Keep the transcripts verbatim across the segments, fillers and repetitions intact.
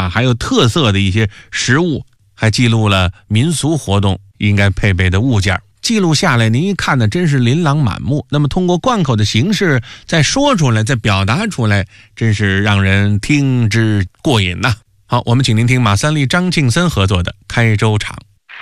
啊，还有特色的一些食物，还记录了民俗活动应该配备的物件。记录下来，您一看呢，真是琳琅满目。那么通过贯口的形式再说出来，再表达出来，真是让人听之过瘾呐、啊。好，我们请您听马三立、张庆森合作的《开州场》。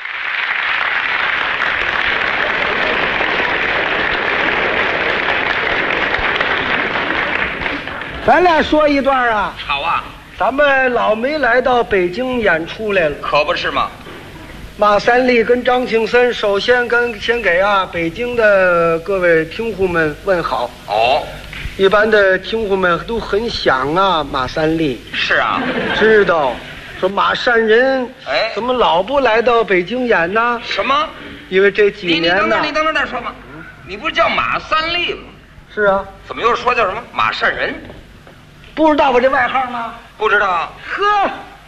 咱俩说一段啊。 好啊， 咱们老没来到北京演出来了， 可不是吗？ 马三立跟张庆森首先跟先给啊北京的各位听户们问好。 哦， 一般的听户们都很想啊马三立， 是啊， 知道说马善人哎怎么老不来到北京演呢？ 什么？ 因为这几你你年呢等等，你等等再说嘛。你不是叫马三立吗？ 是啊， 怎么又说叫什么马善人？ 不知道我这外号吗？ 不知道啊。 呵，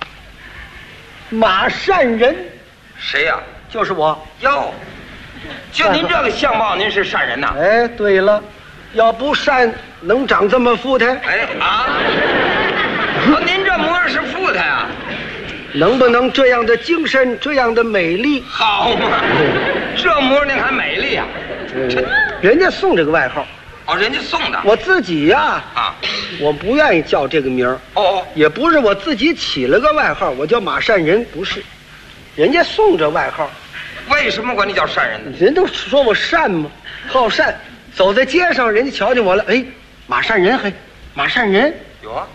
马善人谁呀、 就是我。 哟，就您这个相貌，您是善人呐？ 哎，对了，要不善能长这么富态？ 哎啊，说您这模样是富态啊？ 能不能这样的精神，这样的美丽？ 好嘛，这模样您还美丽啊？ 人家送这个外号， 哦，人家送的。 我自己呀、 啊， 我不愿意叫这个名儿。 哦哦， 也不是我自己起了个外号，我叫马善人，不是，人家送这外号。 为什么管你叫善人呢？ 人都说我善嘛，好善，走在街上，人家瞧见我了，哎，马善人，嘿，马善人。 有啊。